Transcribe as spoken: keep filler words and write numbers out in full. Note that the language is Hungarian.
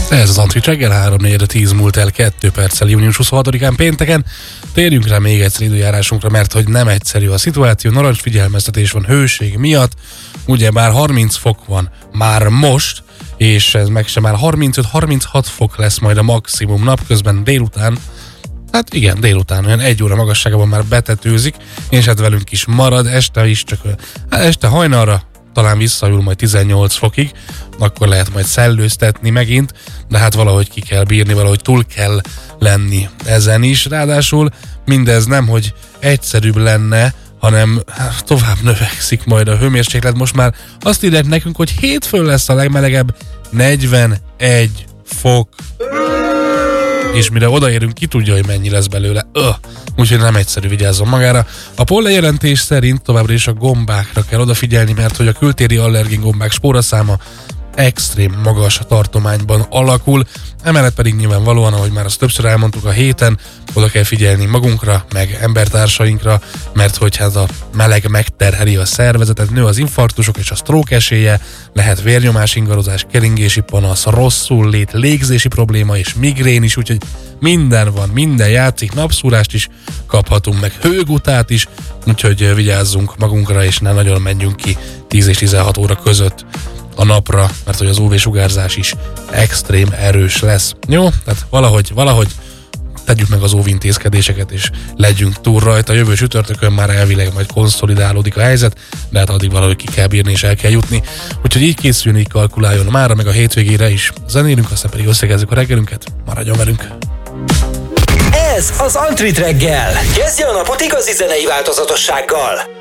Ez az Antrit reggel, három négy tíz múlt el kettő perccel június huszonhatodikán pénteken. Térjünk rá még egyszer időjárásunkra, mert hogy nem egyszerű a szituáció. Narancsfigyelmeztetés van hőség miatt. Ugyebár harminc fok van már most, és ez meg sem már harmincöt-harminchat fok lesz majd a maximum napközben délután. Hát igen, délután olyan egy óra magasságában már betetőzik, és hát velünk is marad, este is csak hát este hajnalra talán visszajul majd tizennyolc fokig, akkor lehet majd szellőztetni megint, de hát valahogy ki kell bírni, valahogy túl kell lenni ezen is. Ráadásul mindez nem, hogy egyszerűbb lenne, hanem hát, tovább növekszik majd a hőmérséklet. Most már azt írják nekünk, hogy hétfőn lesz a legmelegebb, negyvenegy fok. És mire odaérünk, ki tudja, hogy mennyi lesz belőle. Öh, úgyhogy nem egyszerű, vigyázzon magára. A pollenjelentés szerint továbbra is a gombákra kell odafigyelni, mert hogy a kültéri allergén gombák spóraszáma extrém magas tartományban alakul, emellett pedig nyilvánvalóan, ahogy már azt többször elmondtuk a héten, oda kell figyelni magunkra, meg embertársainkra, mert hogy hát a meleg megterheli a szervezetet, nő az infarktusok és a stroke esélye, lehet vérnyomás ingadozás, keringési panasz, rosszul lét, légzési probléma és migrén is, úgyhogy minden van, minden játszik, napszúrást is kaphatunk, meg hőgutát is, úgyhogy vigyázzunk magunkra és ne nagyon menjünk ki tíz és tizenhat óra között a napra, mert hogy az ú vé-sugárzás is extrém erős lesz. Jó? Tehát valahogy, valahogy tegyük meg az óvintézkedéseket, és legyünk túl rajta. Jövő csütörtökön már elvileg majd konszolidálódik a helyzet, de hát addig valahogy ki kell bírni és el kell jutni. Úgyhogy így készüljön, így kalkuláljon mára, meg a hétvégére is zenélünk, aztán pedig összegezzük a reggelünket. Maradjon velünk! Ez az Antrit reggel. Kezdje a napot igazi zenei változatossággal.